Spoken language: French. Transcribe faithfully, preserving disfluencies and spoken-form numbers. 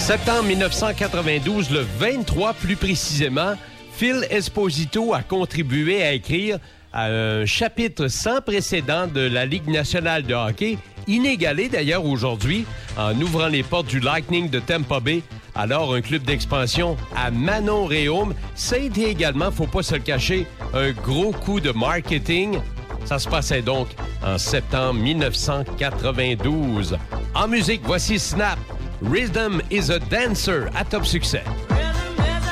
Septembre mille neuf cent quatre-vingt-douze, le vingt-trois plus précisément, Phil Esposito a contribué à écrire un chapitre sans précédent de la Ligue nationale de hockey, inégalé d'ailleurs aujourd'hui, en ouvrant les portes du Lightning de Tampa Bay, alors un club d'expansion à Manon-Réaume. Ça a été également, faut pas se le cacher, un gros coup de marketing. Ça se passait donc en septembre mille neuf cent quatre-vingt-douze. En musique, voici Snap, Rhythm is a Dancer, à top succès.